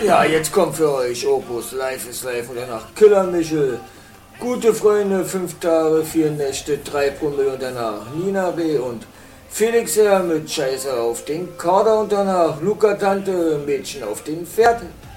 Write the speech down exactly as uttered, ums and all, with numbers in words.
Ja, jetzt kommt für euch Opus Life is Life und danach Killer Michel. Gute Freunde, fünf Tage, vier Nächte, drei Promille und danach Nina B. und Felix R. mit Scheiße auf den Kader und danach Luca Tante, Mädchen auf den Pferd.